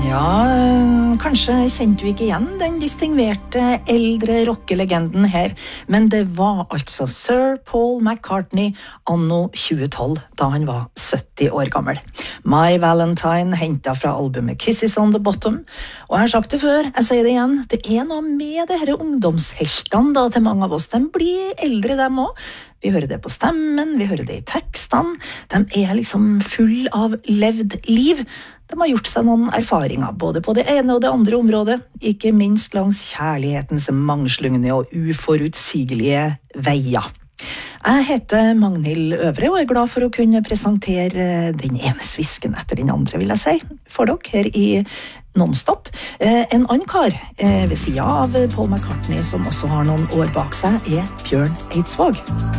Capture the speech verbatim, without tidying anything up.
Ja, kanskje kjente du ikke igjen den distingverte eldre rockelegenden her, men det var altså Sir Paul McCartney anno tjue tolv, da han var sytti år gammel. My Valentine hentet fra albumet Kisses on the Bottom, og jeg har sagt det før, jeg sier det igjen, det er noe med det her ungdomsheltene da, til mange av oss, de blir eldre dem også. Vi hører det på stemmen, vi hører det i tekstene, de er liksom full av levd liv. De har gjort seg noen erfaringer, både på det ene og det andre området, ikke minst langs kjærlighetens mangslungne og uforutsigelige veier. Jeg heter Magnhild Øvre, og er glad for å kunne presentere den ene svisken etter den andre, vil jeg si, for dere her i Nonstop. En annen kar ved siden av Paul McCartney, som også har noen år bak seg, er Bjørn Eidsvåg.